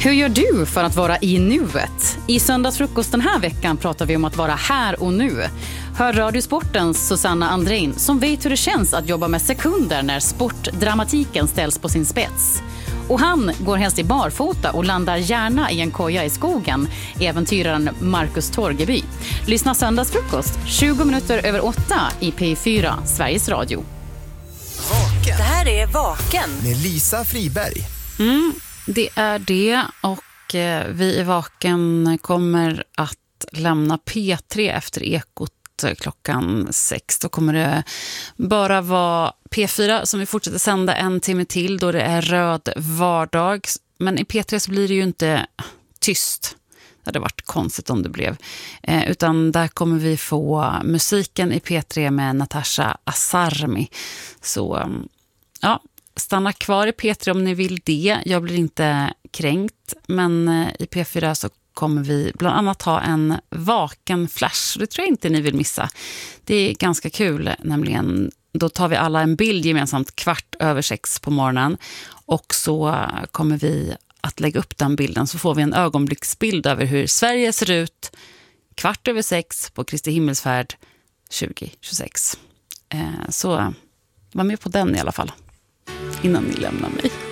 Hur gör du för att vara i nuet? I söndagsfrukost den här veckan pratar vi om att vara här och nu. Hör Radiosportens Susanna Andrein som vet hur det känns att jobba med sekunder när sportdramatiken ställs på sin spets. Och han går helst i barfota och landar gärna i en koja i skogen, äventyraren Marcus Torgeby. Lyssna söndagsfrukost 20 minuter över 8 i P4 Sveriges Radio. Vaken. Det här är Vaken Med Lisa Friberg. Det är det, och vi i Vaken kommer att lämna P3 efter Ekot klockan 6. Då kommer det bara vara P4 som vi fortsätter sända en timme till då det är röd vardag. Men i P3 så blir det ju inte tyst. Det hade varit konstigt om det blev. Utan där kommer vi få musiken i P3 med Natasha Asarmi. Så ja, stanna kvar i P3 om ni vill det. Jag blir inte kränkt. Men i P4 så kommer vi bland annat ha en vaken flash. Det tror jag inte ni vill missa. Det är ganska kul, nämligen då tar vi alla en bild gemensamt 6:15 på morgonen. Och så kommer vi att lägga upp den bilden, så får vi en ögonblicksbild över hur Sverige ser ut 6:15 på Kristi himmelsfärd 2026. Så var med på den i alla fall innan ni lämnar mig.